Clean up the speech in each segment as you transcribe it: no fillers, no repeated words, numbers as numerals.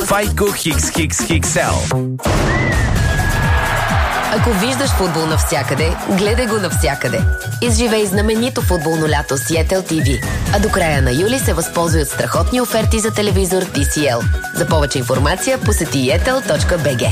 Файко XXXL. Ако виждаш футбол навсякъде, гледай го навсякъде. Изживей знаменито футболно лято с Yetel TV. А до края на юли се възползвай от страхотни оферти за телевизор TCL. За повече информация посети yetel.bg.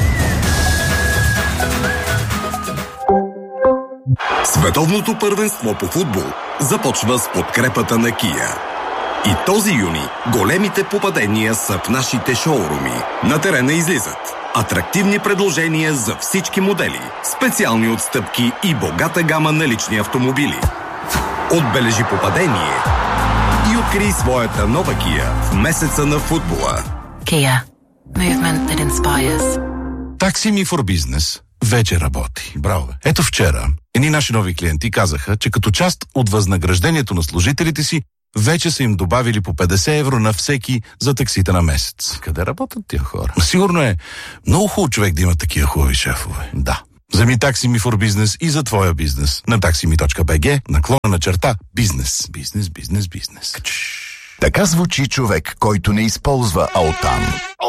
Световното първенство по футбол започва с подкрепата на Kia. И този юни големите попадения са в нашите шоуруми. На терена излизат атрактивни предложения за всички модели, специални отстъпки и богата гама на лични автомобили. Отбележи попадение и открий своята нова Kia в месеца на футбола. Kia. Movement that inspires. Taxi Me for Business вече работи. Браво, бе. Ето вчера едни наши нови клиенти казаха, че като част от възнаграждението на служителите си вече са им добавили по 50 евро на всеки за таксите на месец. Къде работят тия хора? Сигурно е много хубаво човек да има такива хубави шефове. Да. Вземи Taxi Me for Business и за твоя бизнес на taxime.bg /бизнес. Бизнес. Така звучи човек, който не използва Алтан.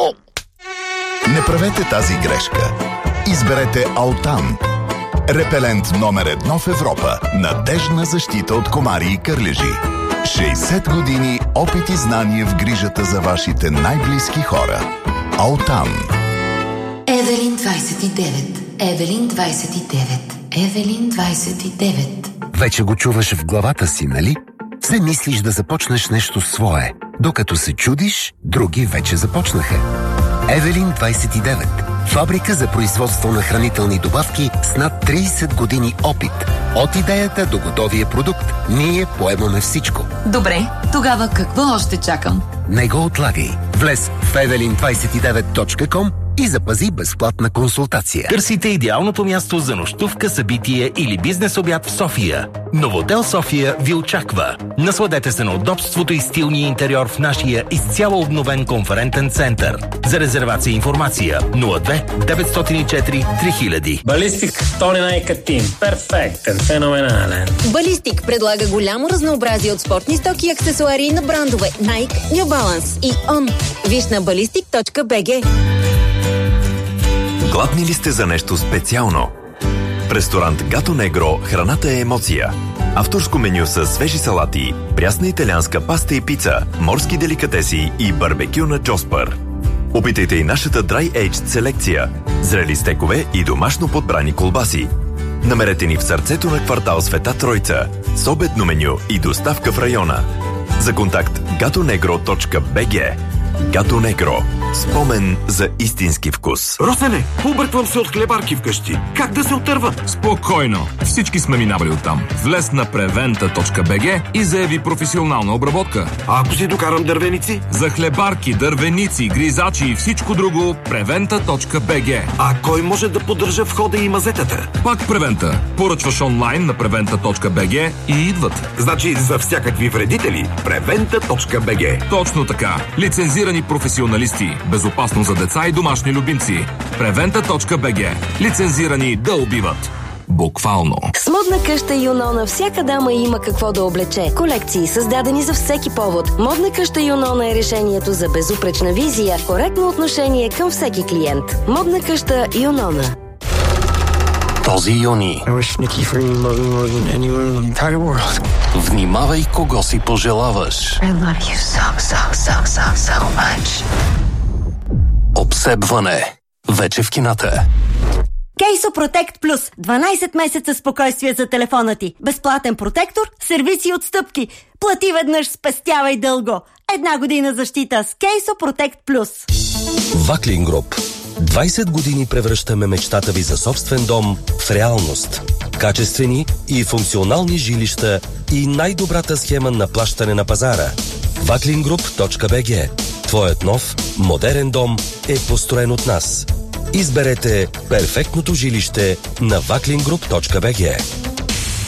Не правете тази грешка. Изберете Алтан. Репелент номер 1 в Европа. Надеждна защита от комари и кърлежи. 60 години опит и знание в грижата за вашите най-близки хора. Алтан. Евелин 29. Евелин 29. Евелин 29. Вече го чуваш в главата си, нали? Все мислиш да започнеш нещо свое. Докато се чудиш, други вече започнаха. Евелин 29. Фабрика за производство на хранителни добавки с над 30 години опит. От идеята до готовия продукт, ние поемаме всичко. Добре, тогава какво още чакам? Не го отлагай. Влез в evelin29.com и запази безплатна консултация. Търсите идеалното място за нощувка, събитие или бизнес обяд в София. Новотел София ви очаква. Насладете се на удобството и стилния интериор в нашия изцяло обновен конферентен център. За резервация и информация 02-904-3000. Балистик, Тони Найкатин. Перфектен, феноменален. Балистик предлага голямо разнообразие от спортни стоки и аксесуари на брандове Nike, New Balance и On. Виж на ballistic.bg. Гладни ли сте за нещо специално? В ресторант Гато Негро храната е емоция. Авторско меню с свежи салати, прясна италианска паста и пица, морски деликатеси и барбекю на Джоспър. Опитайте и нашата Dry Aged селекция, зрели стекове и домашно подбрани колбаси. Намерете ни в сърцето на квартал Света Тройца с обедно меню и доставка в района. За контакт gatonegro.bg. Гато Негро. Спомен за истински вкус. Росене, объртвам се от хлебарки вкъщи. Как да се отърва? Спокойно. Всички сме минавали оттам. Влез на preventa.bg и заяви професионална обработка. А ако си докарам дървеници? За хлебарки, дървеници, гризачи и всичко друго preventa.bg. А кой може да поддържа входа и мазетата? Пак Preventa. Поръчваш онлайн на preventa.bg и идват. Значи за всякакви вредители preventa.bg. Точно така. Лицензирани професионалисти. Безопасно за деца и домашни любимци. Preventa.bg. Лицензирани да убиват. Буквално. С модна къща Юнона всяка дама има какво да облече. Колекции създадени за всеки повод. Модна къща Юнона е решението за безупречна визия, коректно отношение към всеки клиент. Модна къща Юнона. Този юни внимавай кого си пожелаваш. I love you so much. Обсебване. Вече в кината. Кейсо Протект Плюс. 12 месеца спокойствие за телефона ти. Безплатен протектор, сервиси и отстъпки. Плати веднъж, спестявай дълго. 1 година защита с Кейсо Протект Плюс. Ваклин Груп. 20 години превръщаме мечтата ви за собствен дом в реалност. Качествени и функционални жилища и най-добрата схема на плащане на пазара. Vaklingroup.bg. Твоят нов, модерен дом е построен от нас. Изберете перфектното жилище на Vaklingroup.bg.